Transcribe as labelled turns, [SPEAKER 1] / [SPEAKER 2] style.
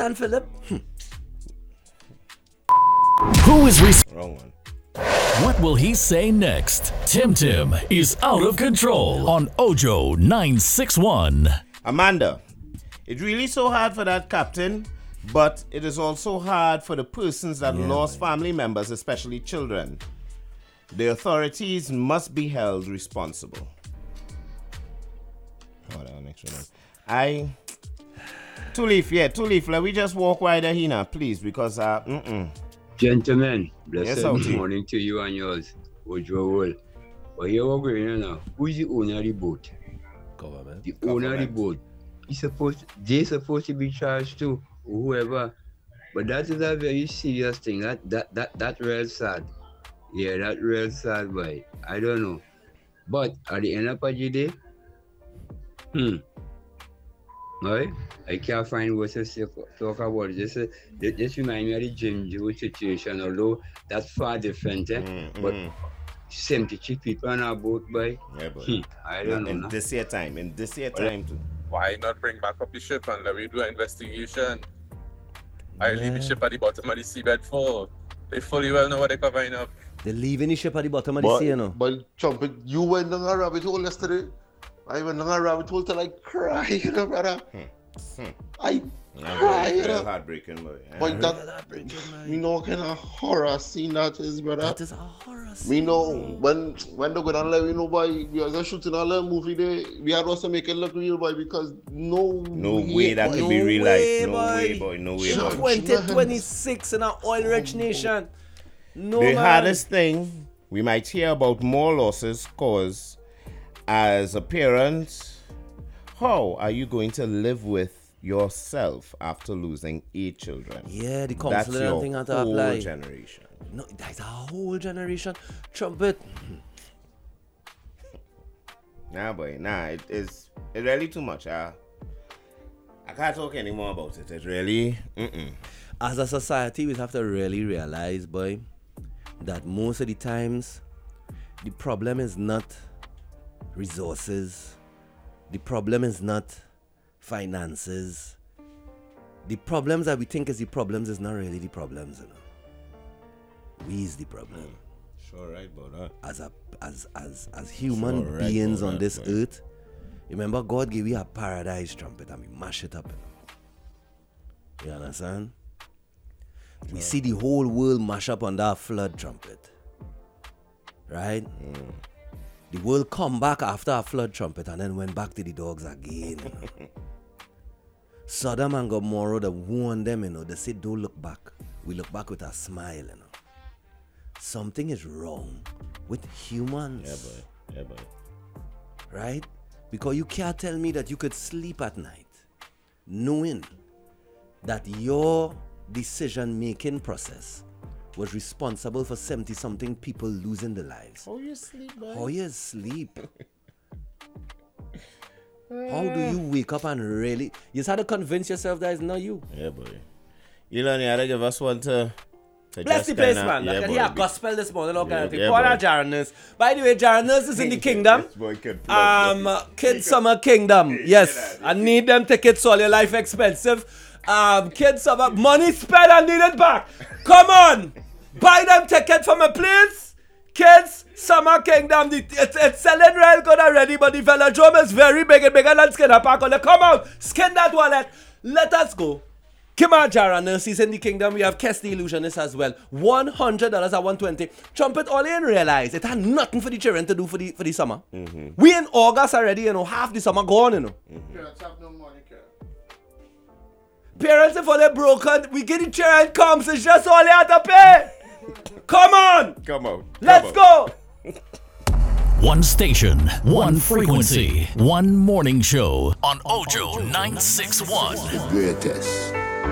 [SPEAKER 1] Dan Phillip.
[SPEAKER 2] Who is
[SPEAKER 3] Wrong one.
[SPEAKER 2] What will he say next? Tim Tim is out of control on Ojo 961.
[SPEAKER 3] Amanda, it's really so hard for that captain, but it is also hard for the persons that lost family members, especially children. The authorities must be held responsible. Hold on, next one. Two leaf, let me just walk right here now, please, because
[SPEAKER 4] Gentlemen, blessed
[SPEAKER 3] Yes,
[SPEAKER 4] morning to you and yours. Ojo World. But here we're going on now. Who is the owner of the boat?
[SPEAKER 1] Government.
[SPEAKER 4] The owner of the boat. They're supposed to be charged too, whoever. But that is a very serious thing. That real sad. Yeah, that real sad, boy. I don't know. But at the end of the day, right? I can't find what to say, talk about. Just remind me of the Jim Joe situation, although that's far different, but 73 people on our boat, boy.
[SPEAKER 3] Yeah, boy.
[SPEAKER 4] I don't know.
[SPEAKER 3] In this year time too.
[SPEAKER 5] Why not bring back up the ship and let me do an investigation? I leave the ship at the bottom of the seabed for. They fully well know what they're covering up.
[SPEAKER 1] They're leaving the ship at the bottom of the sea, you know.
[SPEAKER 6] But Trumpet, you went down a rabbit hole yesterday. I went down a rabbit hole till I cry, you know, brother. I cry, you know.
[SPEAKER 3] Heartbreaking, boy.
[SPEAKER 6] But that, you know what kind of horror scene that is, brother.
[SPEAKER 1] That is a horror scene.
[SPEAKER 6] We know when they go down there, we know, boy, we are just shooting a little movie there. We had also make it look real, boy, because no
[SPEAKER 3] way that could be real life. No way, boy.
[SPEAKER 1] 2026 in an oil-rich nation. No,
[SPEAKER 3] The
[SPEAKER 1] man.
[SPEAKER 3] hardest thing, we might hear about more losses cause as a parent, how are you going to live with yourself after losing 8 children?
[SPEAKER 1] Yeah, the
[SPEAKER 3] That's
[SPEAKER 1] counselor
[SPEAKER 3] your
[SPEAKER 1] and thing had to
[SPEAKER 3] whole
[SPEAKER 1] apply.
[SPEAKER 3] generation.
[SPEAKER 1] No, that's a whole generation. Trumpet.
[SPEAKER 3] Nah, boy, it's really too much. I can't talk anymore about it. It's really,
[SPEAKER 1] As a society, we have to really realize, boy, that most of the times, the problem is not resources. The problem is not finances. The problems that we think is the problems is not really the problems, you know. We is the problem.
[SPEAKER 3] sure right about that.
[SPEAKER 1] As human
[SPEAKER 3] Sure right
[SPEAKER 1] beings
[SPEAKER 3] about
[SPEAKER 1] on
[SPEAKER 3] that,
[SPEAKER 1] this
[SPEAKER 3] boy.
[SPEAKER 1] earth, remember God gave you a paradise trumpet and we mash it up, you know. You understand? We see the whole world mash up on that flood trumpet. Right? The world come back after a flood trumpet and then went back to the dogs again. You know? Sodom and Gomorrah, they warned them, you know. They said, don't look back. We look back with a smile, you know. Something is wrong with humans.
[SPEAKER 3] Yeah, boy.
[SPEAKER 1] Right? Because you can't tell me that you could sleep at night knowing that your decision-making process was responsible for 70-something people losing their lives.
[SPEAKER 3] How you sleep, boy?
[SPEAKER 1] How you sleep? How do you wake up and really... You just had to convince yourself that it's not you.
[SPEAKER 3] Yeah, boy. You know, you had to give us one to
[SPEAKER 1] Bless the
[SPEAKER 3] just
[SPEAKER 1] place,
[SPEAKER 3] kinda-
[SPEAKER 1] man.
[SPEAKER 3] Yeah,
[SPEAKER 1] I can
[SPEAKER 3] boy.
[SPEAKER 1] hear gospel this morning. All kind of thing.
[SPEAKER 3] yeah,
[SPEAKER 1] Call
[SPEAKER 3] boy.
[SPEAKER 1] our Jaron Nurse. By the way, Jaron Nurse is in the kingdom.
[SPEAKER 3] This boy can plug.
[SPEAKER 1] Kids Summer Kingdom. Yes. I need them tickets, all your life expensive. Kids Summer, money spent, I need it back. Come on. Buy them tickets for me, please. Kids Summer Kingdom. It's selling real good already, but the velodrome is very big and bigger than Skinner Park. Come out. Skin that wallet. Let us go. Come on, Jaron Nurses in the kingdom. We have Kes the Illusionist as well. $100 at $120. Trumpet, all you realize, it had nothing for the children to do for the summer. We in August already, you know, half the summer gone, you know.
[SPEAKER 6] Parents have no money, Kerr.
[SPEAKER 1] Parents, if all they broken, we get the children comes, it's just all you have to pay. Come on.
[SPEAKER 3] Come on.
[SPEAKER 1] Let's go.
[SPEAKER 2] One station, one frequency, one morning show on Ojo 961.
[SPEAKER 7] Greatest.